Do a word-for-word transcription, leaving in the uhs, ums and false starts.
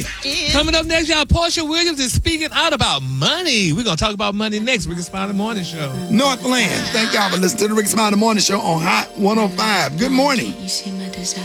right. Coming up next, y'all, Portia Williams is speaking out about money. We're going to talk about money next. Rick and Smiley Morning Show. Northland. Thank y'all for listening to the Rick and Smiley Morning Show on Hot one oh five. Good morning.